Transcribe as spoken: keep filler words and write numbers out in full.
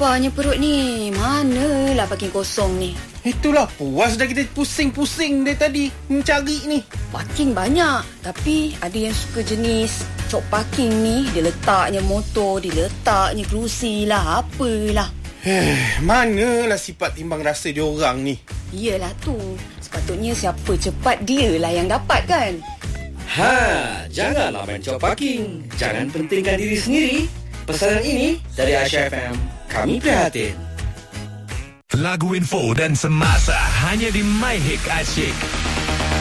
Laparnya perut ni. Manalah parking kosong ni. Itulah puas dah kita pusing-pusing dari tadi mencari ni. Parking banyak, tapi ada yang suka jenis cok parking ni. Dia letaknya motor, dia letaknya kerusi lah, apalah. Eh, manalah sifat timbang rasa dia orang ni. Iyalah tu. Sepatutnya siapa cepat dia lah yang dapat kan. Ha, janganlah main cok parking. Jangan pentingkan diri sendiri. Pesanan ini dari Aisyah F M. Kami prihatin. Lagu info dan semasa hanya di My Hit Asyik.